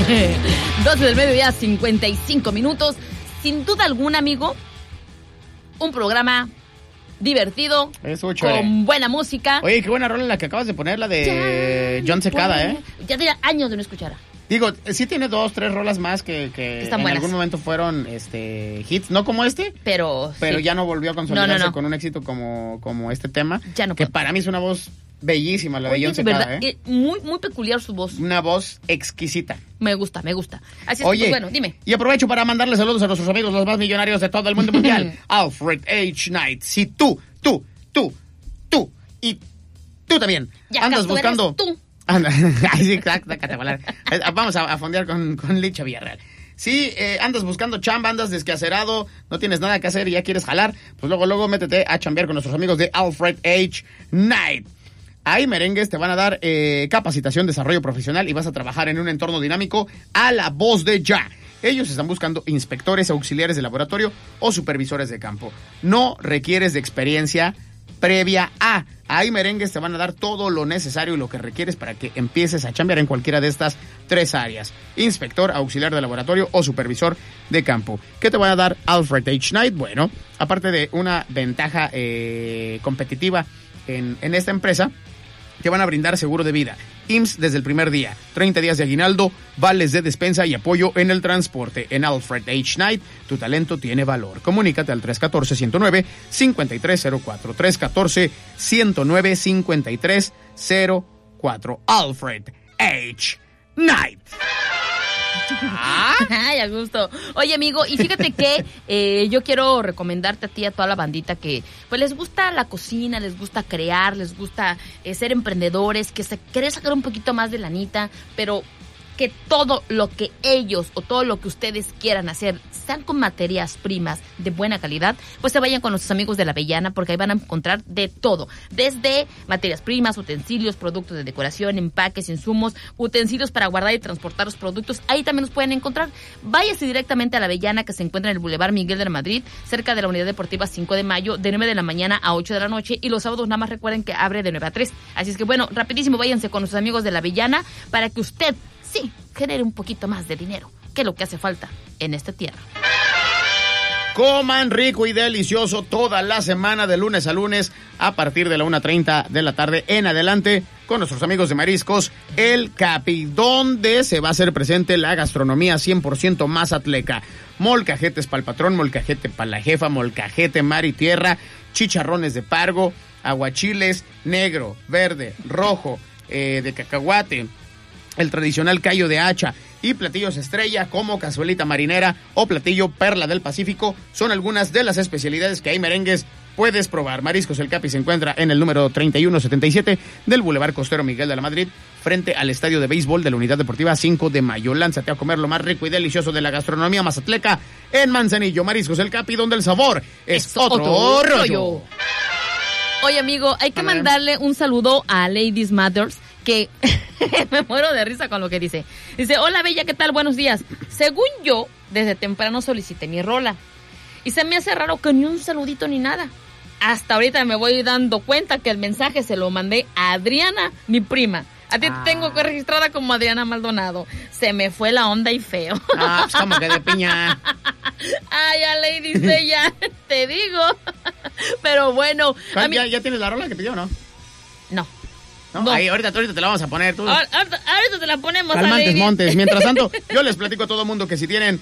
12 del mediodía, 55 minutos. Sin duda alguna, amigo, un programa divertido, con buena música. Oye, qué buena rola la que acabas de poner, la de John Secada, ¿eh? Ya tenía años de no escucharla. Digo, sí tiene 2, 3 rolas más que en buenas. Algún momento fueron hits, no como este, pero sí, ya no volvió a consolidarse con un éxito como este tema, ya no que para mí es una voz bellísima, la de John Secada, ¿eh? Muy, muy peculiar su voz. Una voz exquisita. Me gusta. Así es. Oye, pues bueno, dime. Y aprovecho para mandarle saludos a nuestros amigos, los más millonarios de todo el mundo mundial. Alfred H. Knight. Si tú y tú también ya andas buscando... Tú. Anda, sí, exacto, vamos a fondear con Licha Villarreal. Si andas buscando chamba, andas desquacerado, no tienes nada que hacer y ya quieres jalar, pues luego métete a chambear con nuestros amigos de Alfred H. Knight. Ahí, merengues, te van a dar capacitación, desarrollo profesional y vas a trabajar en un entorno dinámico a la voz de ya. Ellos están buscando inspectores, auxiliares de laboratorio o supervisores de campo. No requieres de experiencia previa a. Ahí, merengues, te van a dar todo lo necesario y lo que requieres para que empieces a chambear en cualquiera de estas 3 áreas. Inspector, auxiliar de laboratorio o supervisor de campo. ¿Qué te va a dar Alfred H. Knight? Bueno, aparte de una ventaja competitiva en esta empresa, te van a brindar seguro de vida, IMSS desde el primer día, 30 días de aguinaldo, vales de despensa y apoyo en el transporte. En Alfred H. Knight, tu talento tiene valor. Comunícate al 314-109-5304. 314-109-5304. Alfred H. Knight. Ay, a gusto. Oye, amigo, y fíjate que yo quiero recomendarte a ti, a toda la bandita que pues les gusta la cocina, les gusta crear, les gusta ser emprendedores, que se quieren sacar un poquito más de lanita, pero que todo lo que ellos o todo lo que ustedes quieran hacer sean con materias primas de buena calidad, pues se vayan con nuestros amigos de La Avellana, porque ahí van a encontrar de todo, desde materias primas, utensilios, productos de decoración, empaques, insumos, utensilios para guardar y transportar los productos. Ahí también los pueden encontrar. Váyase directamente a La Avellana, que se encuentra en el Boulevard Miguel de la Madrid, cerca de la Unidad Deportiva 5 de Mayo, de 9 de la mañana a 8 de la noche, y los sábados nada más recuerden que abre de 9 a 3. Así es que bueno, rapidísimo, váyanse con nuestros amigos de La Avellana para que usted sí genere un poquito más de dinero, que es lo que hace falta en esta tierra. Coman rico y delicioso toda la semana, de lunes a lunes, a partir de la 1:30 de la tarde en adelante, con nuestros amigos de Mariscos El Capi, donde se va a hacer presente la gastronomía 100% mazatleca. Molcajetes pa'l patrón, molcajete pa' la jefa, molcajete mar y tierra, chicharrones de pargo, aguachiles negro, verde, rojo, de cacahuate, el tradicional callo de hacha y platillos estrella como cazuelita marinera o platillo perla del Pacífico son algunas de las especialidades que hay, merengues, puedes probar. Mariscos El Capi se encuentra en el número 3177 del Boulevard Costero Miguel de la Madrid, frente al estadio de béisbol de la Unidad Deportiva 5 de Mayo. Lánzate a comer lo más rico y delicioso de la gastronomía mazatleca en Manzanillo. Mariscos El Capi, donde el sabor es otro rollo. Oye, amigo, hay que mandarle un saludo a Ladies Matters, que me muero de risa con lo que dice. Dice, hola Bella, ¿qué tal? Buenos días. Según yo, desde temprano solicité mi rola y se me hace raro que ni un saludito ni nada. Hasta ahorita me voy dando cuenta que el mensaje se lo mandé a Adriana, mi prima. A ti te tengo registrada como Adriana Maldonado. Se me fue la onda y feo. Pues como que de piña. Ay, a Lady Sella, te digo. Pero bueno. ¿Ya tienes la rola que pidió, no? No. ¿No? Ahí, ahorita te la vamos a poner. Tú. Ahorita te la ponemos. Calmantes Montes. Mientras tanto, yo les platico a todo mundo que si tienen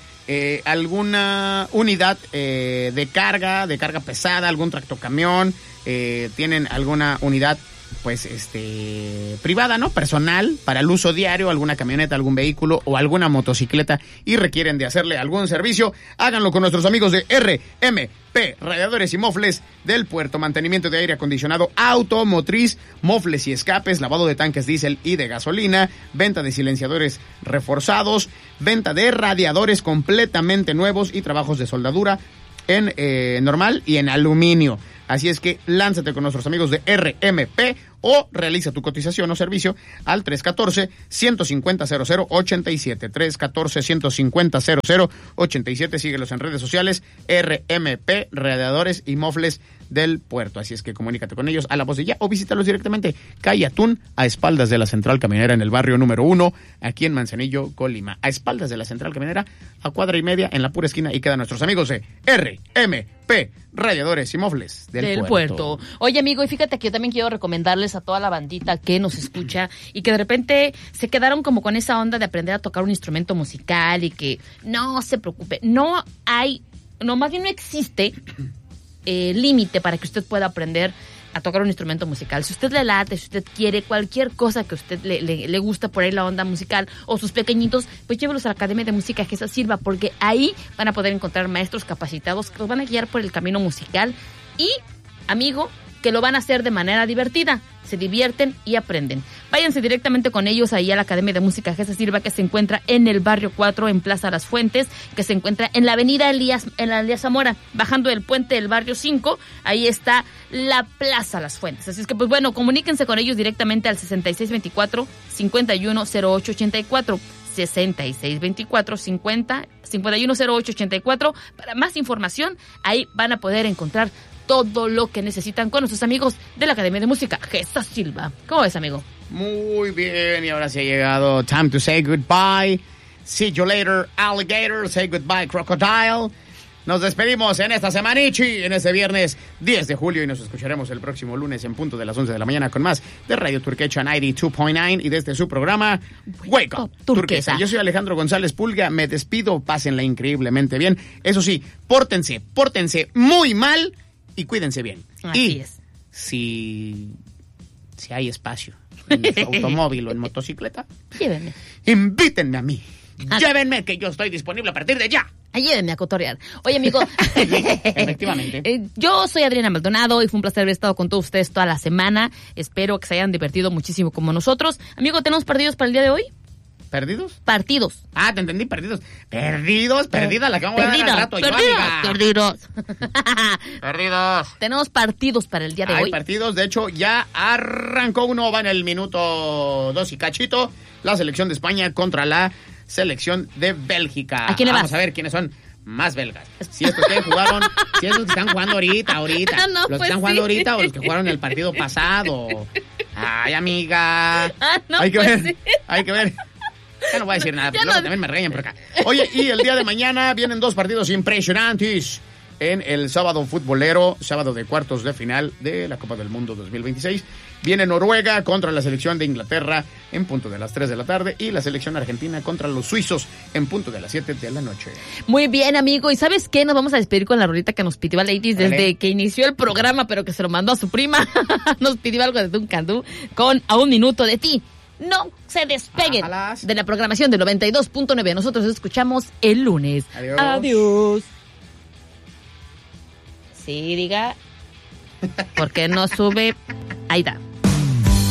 alguna unidad de carga pesada, algún tractocamión, tienen alguna unidad pues privada, ¿no? Personal, para el uso diario, alguna camioneta, algún vehículo o alguna motocicleta y requieren de hacerle algún servicio, háganlo con nuestros amigos de RMP, Radiadores y Mofles del Puerto, mantenimiento de aire acondicionado automotriz, mofles y escapes, lavado de tanques diésel y de gasolina, venta de silenciadores reforzados, venta de radiadores completamente nuevos y trabajos de soldadura en normal y en aluminio. Así es que lánzate con nuestros amigos de RMP o realiza tu cotización o servicio al 314-150-0087. 314-150-0087. Síguelos en redes sociales. RMP, Radiadores y Mofles del Puerto. Así es que comunícate con ellos a la voz de ya o visítalos directamente. Calle Atún, a espaldas de la Central Camionera en el barrio número 1, aquí en Manzanillo, Colima. A espaldas de la Central Camionera, a cuadra y media, en la pura esquina, y quedan nuestros amigos de RMP, Radiadores y Mofles del Puerto. Oye, amigo, y fíjate que yo también quiero recomendarles a toda la bandita que nos escucha y que de repente se quedaron como con esa onda de aprender a tocar un instrumento musical y que no se preocupe, más bien no existe límite para que usted pueda aprender a tocar un instrumento musical. Si usted le late, si usted quiere cualquier cosa que a usted le gusta por ahí la onda musical o sus pequeñitos, pues llévelos a la Academia de Música Jesús Silva, porque ahí van a poder encontrar maestros capacitados que los van a guiar por el camino musical y, amigo, que lo van a hacer de manera divertida. Se divierten y aprenden. Váyanse directamente con ellos ahí a la Academia de Música Jesús Silva, que se encuentra en el barrio 4, en Plaza Las Fuentes, que se encuentra en la avenida Elías Zamora, bajando del puente del barrio 5, ahí está la Plaza Las Fuentes. Así es que, pues bueno, comuníquense con ellos directamente al 6624-510884. 6624-510884. Para más información, ahí van a poder encontrar todo lo que necesitan con nuestros amigos de la Academia de Música Jesús Silva. ¿Cómo ves, amigo? Muy bien, y ahora sí ha llegado time to say goodbye. See you later, alligator. Say goodbye, crocodile. Nos despedimos en esta semanichi, en este viernes 10 de julio, y nos escucharemos el próximo lunes en punto de las 11 de la mañana con más de Radio Turquecha 92.9 y desde su programa Wake Up Turquesa. Yo soy Alejandro González Pulga, me despido, pásenla increíblemente bien. Eso sí, pórtense muy mal y cuídense bien. Así es. Si hay espacio en su automóvil o en motocicleta, llévenme. Invítenme a mí. Llévenme, que yo estoy disponible a partir de ya. Ayúdenme a cotorrear. Oye, amigo. Efectivamente. Yo soy Adriana Maldonado y fue un placer haber estado con todos ustedes toda la semana. Espero que se hayan divertido muchísimo como nosotros. Amigo, ¿tenemos partidos para el día de hoy? ¿Perdidos? Partidos. Ah, te entendí, perdidos. Perdida, la que vamos a dar al rato. Perdidos. Perdidos. Tenemos partidos para el día de hoy. Hay partidos, de hecho, ya arrancó uno, va en el minuto 2 y cachito. La selección de España contra la selección de Bélgica. ¿A quién le vas? Vamos a ver quiénes son más belgas. Si estos que jugaron, si estos que están jugando ahorita. No, los pues que están jugando ahorita o los que jugaron el partido pasado. Ay, amiga. No, hay que pues ver, hay que ver. Ya no voy a decir nada, porque no. luego también me regañan por acá. Oye, y el día de mañana vienen dos partidos impresionantes en el sábado futbolero, sábado de cuartos de final de la Copa del Mundo 2026. Viene Noruega contra la selección de Inglaterra en punto de las 3 de la tarde y la selección argentina contra los suizos en punto de las 7 de la noche. Muy bien, amigo. ¿Y sabes qué? Nos vamos a despedir con la rolita que nos pidió a Ladies desde que inició el programa, pero que se lo mandó a su prima. Nos pidió algo de Duncan Du con A un minuto de ti. No se despeguen de la programación del 92.9. Nosotros nos escuchamos el lunes. Adiós. Sí, diga. ¿Por qué no sube? Ahí está.